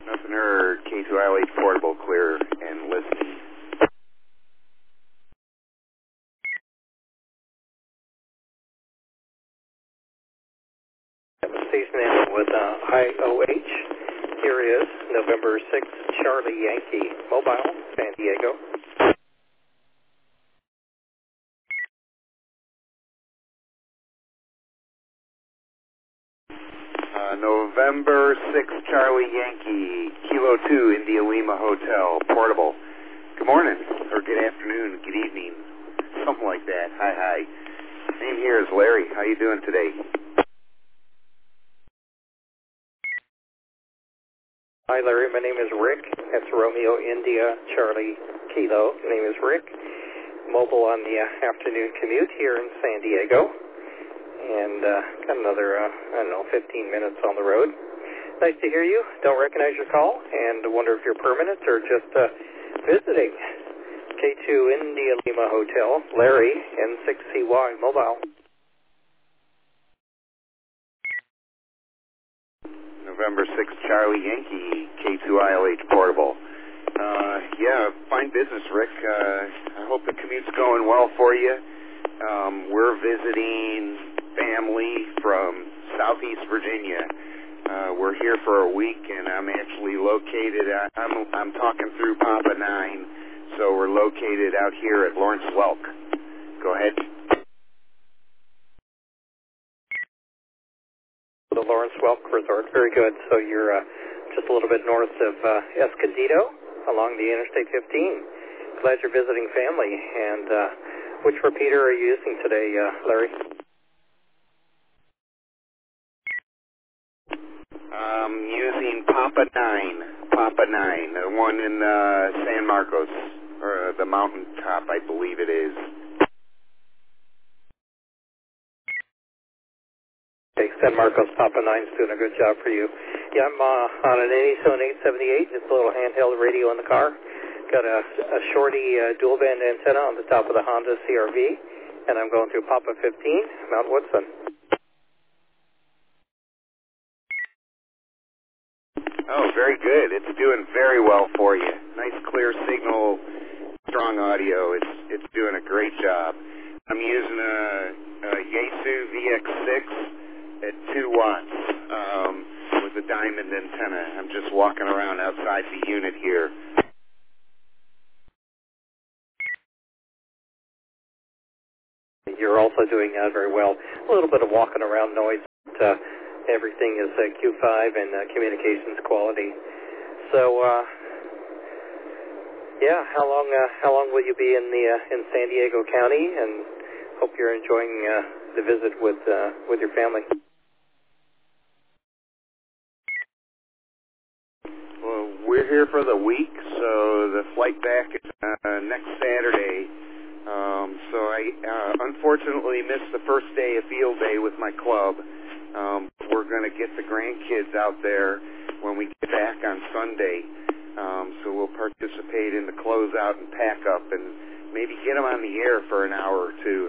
Nothing heard. K2ILH portable, clear and listening. Station in with IOH. Here is November 6th, Charlie Yankee Mobile, San Diego. November 6th, Charlie Yankee, Kilo 2, India Lima Hotel, portable. Good morning, or good afternoon, good evening, something like that. Hi. Name here is Larry. How you doing today? Hi, Larry. My name is Rick. That's Romeo India Charlie Kilo. My name is Rick. Mobile on the afternoon commute here in San Diego. And got another, 15 minutes on the road. Nice to hear you. Don't recognize your call and wonder if you're permanent or just visiting. K2 India Lima Hotel, Larry, N6CY Mobile. November 6th, Charlie Yankee, K2ILH portable. Fine business, Rick. I hope the commute's going well for you. We're visiting family from Southeast Virginia. We're here for a week, and I'm actually located, I'm talking through Papa 9, so we're located out here at Lawrence Welk. Go ahead. The Lawrence Welk Resort, very good. So you're just a little bit north of Escondido along the Interstate 15. Glad you're visiting family. And which repeater are you using today, Larry? I'm using Papa 9, the one in San Marcos, or the mountaintop, I believe it is. Okay, San Marcos Papa 9's doing a good job for you. Yeah, I'm on an Anytone 878, just a little handheld radio in the car. Got a shorty dual band antenna on the top of the Honda CRV, and I'm going through Papa 15, Mount Woodson. Oh, very good. It's doing very well for you. Nice clear signal, strong audio. It's doing a great job. I'm using a Yaesu VX6 at 2 watts with a diamond antenna. I'm just walking around outside the unit here. You're also doing very well. A little bit of walking around noise. But, everything is Q5 and communications quality. So, how long will you be in San Diego County? And hope you're enjoying the visit with your family. Well, we're here for the week, so the flight back is next Saturday. So I unfortunately missed the first day of field day with my club. We're going to get the grandkids out there when we get back on Sunday. So we'll participate in the closeout and pack up and maybe get them on the air for an hour or two.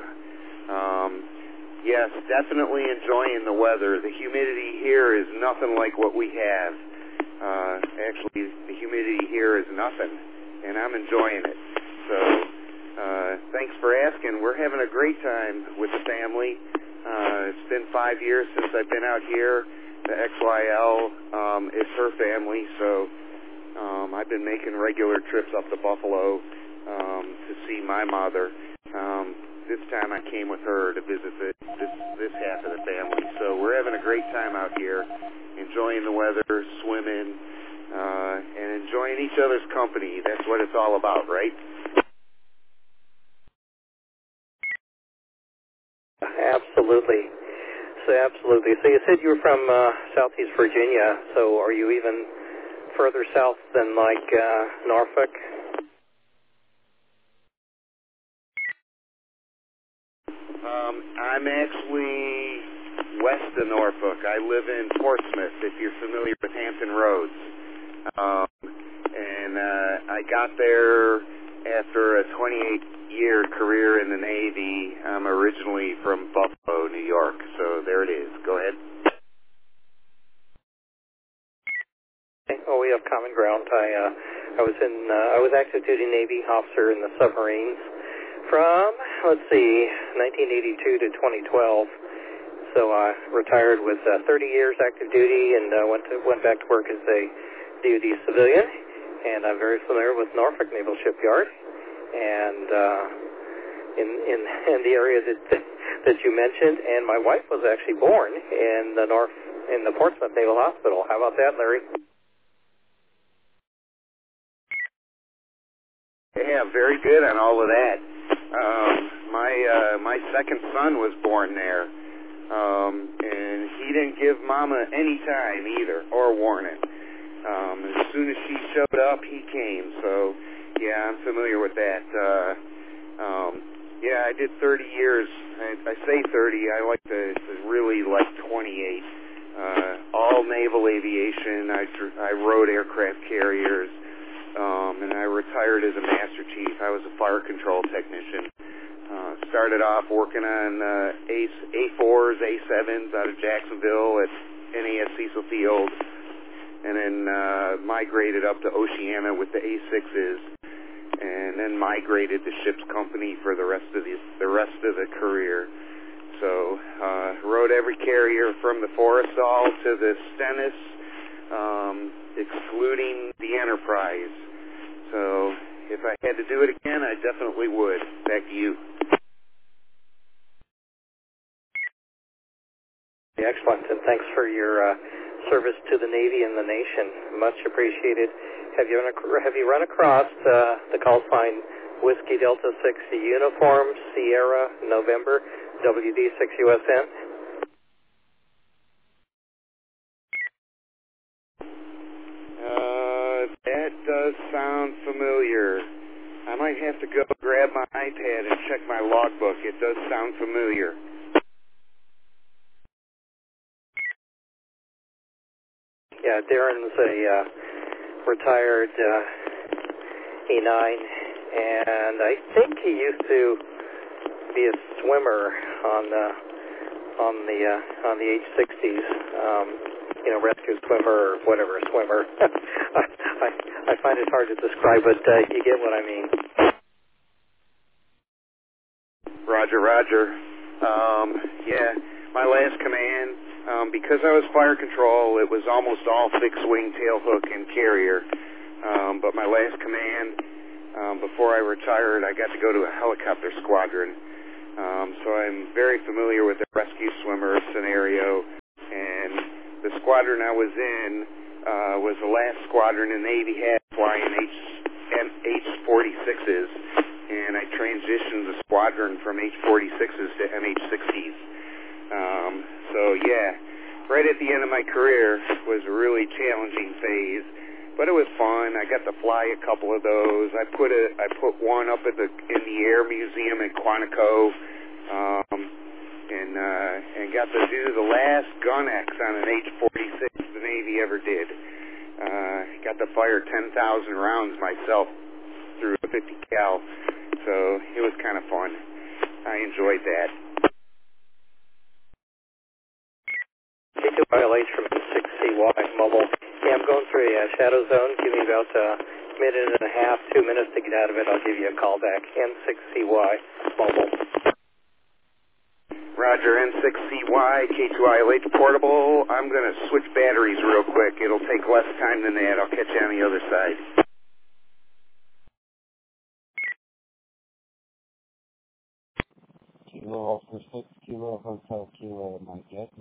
Yes, definitely enjoying the weather. The humidity here is nothing like what we have. Actually, the humidity here is nothing, and I'm enjoying it. So thanks for asking. We're having a great time with the family. It's been 5 years since I've been out here. The XYL is her family, so I've been making regular trips up to Buffalo to see my mother. This time I came with her to visit this half of the family. So we're having a great time out here, enjoying the weather, swimming, and enjoying each other's company. That's what it's all about, right? Absolutely. So you said you were from Southeast Virginia. So are you even further south than like Norfolk? I'm actually west of Norfolk. I live in Portsmouth, if you're familiar with Hampton Roads. And I got there after a 28-year career in the Navy. I'm originally from Buffalo, New York. So there it is. Go ahead. Oh, we have common ground. I was active duty Navy officer in the submarines from 1982 to 2012. So I retired with 30 years active duty and went back to work as a DoD civilian. And I'm very familiar with Norfolk Naval Shipyard, and in the area that you mentioned. And my wife was actually born in the Portsmouth Naval Hospital. How about that, Larry? Yeah, very good on all of that. My second son was born there, and he didn't give Mama any time either, or warning. As soon as she showed up, he came. So, yeah, I'm familiar with that. Yeah, I did 30 years. I say 30. I like to really like 28. All naval aviation. I rode aircraft carriers, and I retired as a master chief. I was a fire control technician. Started off working on A4s, A7s out of Jacksonville at NAS Cecil Field, and then migrated up to Oceana with the A6s, and then migrated to ship's company for the rest of the career. So rode every carrier from the Forrestal to the Stennis, excluding the Enterprise. So if I had to do it again, I definitely would. Back to you. Excellent, and thanks for your service to the Navy and the nation. Much appreciated. Have you run across the call sign Whiskey Delta 60 Uniform Sierra November WD6USN? That does sound familiar. I might have to go grab my iPad and check my logbook. It does sound familiar. Yeah, Darren's a retired E9, and I think he used to be a swimmer on the H-60s, rescue swimmer or whatever, swimmer. I find it hard to describe, but you get what I mean. Roger. Yeah, my last command, because I was fire control, it was almost all fixed wing, tailhook, and carrier. But my last command, before I retired, I got to go to a helicopter squadron. So I'm very familiar with the rescue swimmer scenario. And the squadron I was in was the last squadron the Navy had flying H-46s. And I transitioned the squadron from H-46s to MH-60s. So yeah, right at the end of my career was a really challenging phase, but it was fun. I got to fly a couple of those. I put one up in the Air Museum in Quantico, and got to do the last gun X on an H-46 the Navy ever did. Got to fire 10,000 rounds myself through a 50 cal. So it was kind of fun. I enjoyed that. K2ILH from 6CY Mobile. Yeah, I'm going through a shadow zone. Give me about a minute and a half, 2 minutes to get out of it. I'll give you a call back. N6CY Mobile. Roger, N6CY, K2ILH portable. I'm going to switch batteries real quick. It'll take less time than that. I'll catch you on the other side. Kilo Alpha 6, Kilo Hotel Kilo, Mike, yes?